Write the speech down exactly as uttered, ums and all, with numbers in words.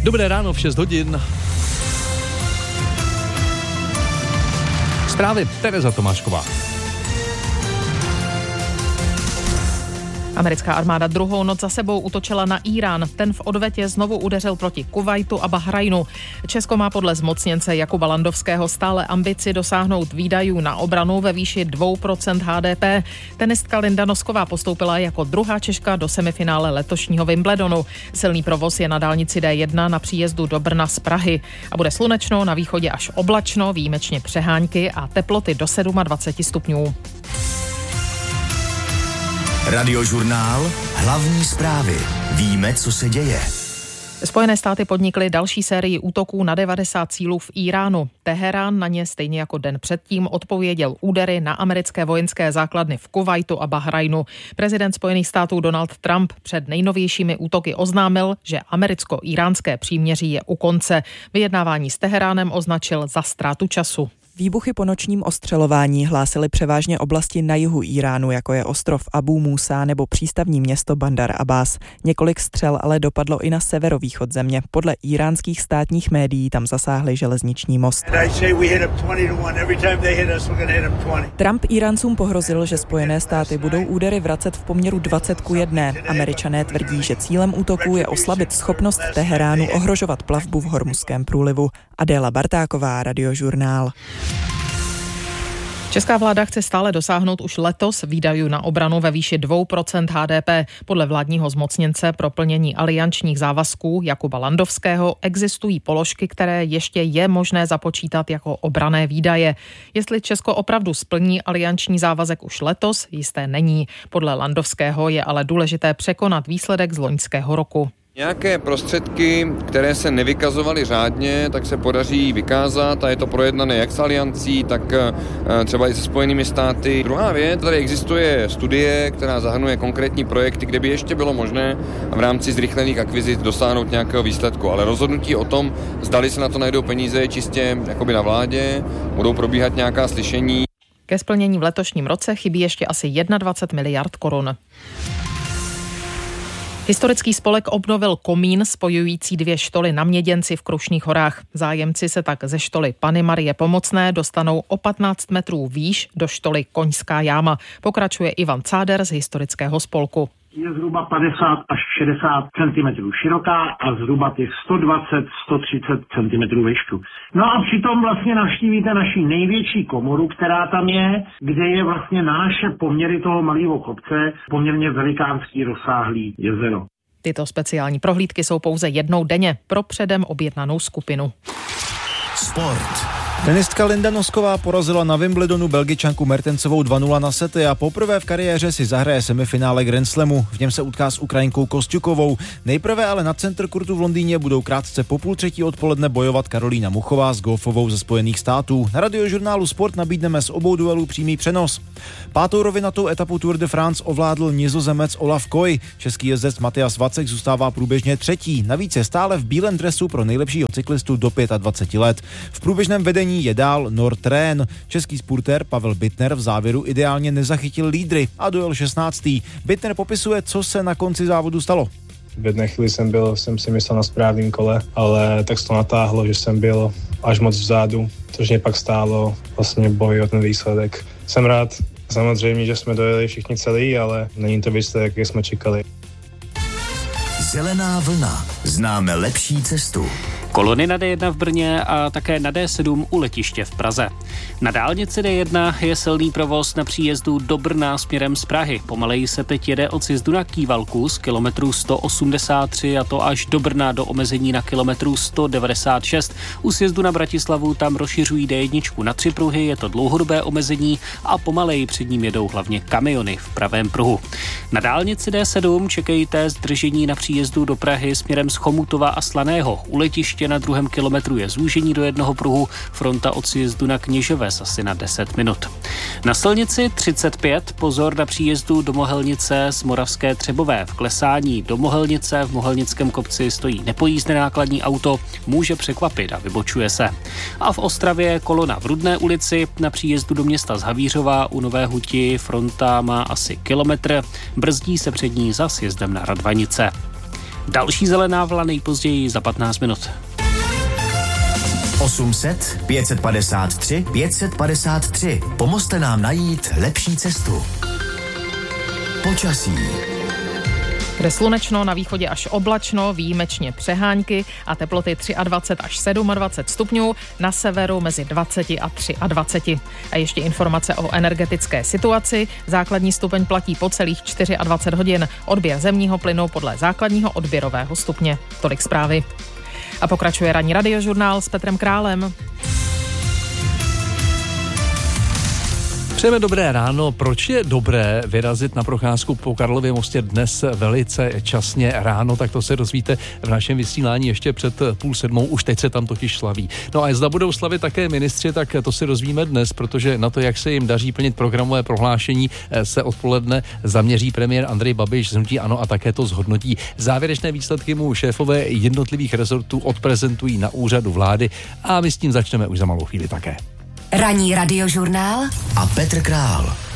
Dobré ráno v šest hodin. Zprávy Tereza Tomášková. Americká armáda druhou noc za sebou útočila na Írán. Ten v odvetě znovu udeřil proti Kuvajtu a Bahrajnu. Česko má podle zmocněnce Jakuba Landovského stále ambici dosáhnout výdajů na obranu ve výši dvě procenta H D P. Tenistka Linda Nosková postoupila jako druhá Češka do semifinále letošního Wimbledonu. Silný provoz je na dálnici D jedna na příjezdu do Brna z Prahy. A bude slunečno, na východě až oblačno, výjimečně přehánky a teploty do dvacet sedm stupňů. Radiožurnál. Hlavní zprávy. Víme, co se děje. Spojené státy podnikly další sérii útoků na devadesát cílů v Iránu. Teherán na ně stejně jako den předtím odpověděl údery na americké vojenské základny v Kuvajtu a Bahrajnu. Prezident Spojených států Donald Trump před nejnovějšími útoky oznámil, že americko-iránské příměří je u konce. Vyjednávání s Teheránem označil za ztrátu času. Výbuchy po nočním ostřelování hlásily převážně oblasti na jihu Iránu, jako je ostrov Abu Musa nebo přístavní město Bandar Abbas. Několik střel ale dopadlo i na severovýchod země. Podle íránských státních médií tam zasáhli železniční most. Trump Íráncům pohrozil, že Spojené státy budou údery vracet v poměru dvacet ku jedné. Američané tvrdí, že cílem útoků je oslabit schopnost Teheránu ohrožovat plavbu v Hormuzském průlivu. Adéla Bartáková, Radiožurnál. Česká vláda chce stále dosáhnout už letos výdajů na obranu ve výši dvě procenta H D P. Podle vládního zmocněnce pro plnění aliančních závazků Jakuba Landovského existují položky, které ještě je možné započítat jako obranné výdaje. Jestli Česko opravdu splní alianční závazek už letos, jisté není. Podle Landovského je ale důležité překonat výsledek z loňského roku. Nějaké prostředky, které se nevykazovaly řádně, tak se podaří vykázat a je to projednané jak s aliancí, tak třeba i se Spojenými státy. Druhá věc, tady existuje studie, která zahrnuje konkrétní projekty, kde by ještě bylo možné v rámci zrychlených akvizic dosáhnout nějakého výsledku, ale rozhodnutí o tom, zdali se na to najdou peníze, je čistě jakoby na vládě, budou probíhat nějaká slyšení. Ke splnění v letošním roce chybí ještě asi dvacet jedna miliard korun. Historický spolek obnovil komín spojující dvě štoly na Měděnci v Krušných horách. Zájemci se tak ze štoly Panny Marie Pomocné dostanou o patnáct metrů výš do štoly Koňská jáma. Pokračuje Ivan Cáder z historického spolku. Je zhruba padesát až šedesát centimetrů široká a zhruba těch sto dvacet až sto třicet centimetrů výšku. No a přitom vlastně navštívíte naši největší komoru, která tam je, kde je vlastně na naše poměry toho malého kopce poměrně velikánský rozsáhlý jezero. Tyto speciální prohlídky jsou pouze jednou denně pro předem objednanou skupinu. Sport. Tenistka Linda Nosková porazila na Wimbledonu Belgičanku Mertensovou dva nula na sety a poprvé v kariéře si zahraje semifinále Grand Slamu. V něm se utká s Ukrajinkou Kosťukovou. Nejprve ale na Center Courtu v Londýně budou krátce po půl třetí odpoledne bojovat Karolína Muchová s golfovou ze Spojených států. Na Radiožurnálu Sport nabídneme z obou duelů přímý přenos. Pátou rovinatou etapu Tour de France ovládl Nizozemec Olaf Koy. Český jezdec Matyas Vacek zůstává průběžně třetí. Navíc je stále v bílém dresu pro nejlepšího cyklistu do dvacet pět let. V průběžném vedení je dál Nordtrén. Český spurtér Pavel Bittner v závěru ideálně nezachytil lídry a dojel šestnáctý. Bittner popisuje, co se na konci závodu stalo. V jedné chvíli jsem byl, jsem si myslel na správném kole, ale tak se to natáhlo, že jsem byl až moc vzadu, což mě pak stálo vlastně boj o ten výsledek. Jsem rád, samozřejmě, že jsme dojeli všichni celý, ale není to výsledek, jak jsme čekali. Zelená vlna. Známe lepší cestu. Kolony na D jedna v Brně a také na D sedm u letiště v Praze. Na dálnici D jedna je silný provoz na příjezdu do Brna směrem z Prahy. Pomaleji se teď jede od sjezdu na Kývalku z kilometru sto osmdesát tři a to až do Brna do omezení na kilometru sto devadesát šest. U sjezdu na Bratislavu tam rozšiřují D jedna na tři pruhy, je to dlouhodobé omezení a pomaleji před ním jedou hlavně kamiony v pravém pruhu. Na dálnici D sedm čekejte zdržení na příjezdu do Prahy směrem z Chomutova a Slaného. U letiště na druhém kilometru je zúžení do jednoho pruhu, fronta od sjezdu na Kněžoves asi na deset minut. Na silnici třicet pět pozor na příjezdu do Mohelnice z Moravské Třebové. V klesání do Mohelnice v Mohelnickém kopci stojí nepojízdné nákladní auto, může překvapit a vybočuje se. A v Ostravě kolona v Rudné ulici na příjezdu do města z Havířova u Nové Huti fronta má asi kilometr, brzdí se před ní za sjezdem na Radvanice. Další zelená vlna nejpozději za patnáct minut. osm set, pět set padesát tři, pět set padesát tři. Pomozte nám najít lepší cestu. Počasí. Bude slunečno, na východě až oblačno, výjimečně přehánky a teploty dvacet tři až dvacet sedm stupňů, na severu mezi dvacet a dvacet tři. A ještě informace o energetické situaci. Základní stupeň platí po celých dvacet čtyři hodin. Odběr zemního plynu podle základního odběrového stupně. Tolik zprávy. A pokračuje ranní radiožurnál s Petrem Králem. Přejeme dobré ráno. Proč je dobré vyrazit na procházku po Karlově mostě dnes velice časně ráno? Tak to se dozvíte v našem vysílání ještě před půl sedmou. Už teď se tam totiž slaví. No a zda budou slavit také ministři, tak to si dozvíme dnes, protože na to, jak se jim daří plnit programové prohlášení, se odpoledne zaměří premiér Andrej Babiš z hnutí ANO a také to zhodnotí. Závěrečné výsledky mu šéfové jednotlivých rezortů odprezentují na úřadu vlády a my s tím začneme už za malou chvíli také. Ranní radiožurnál a Petr Král.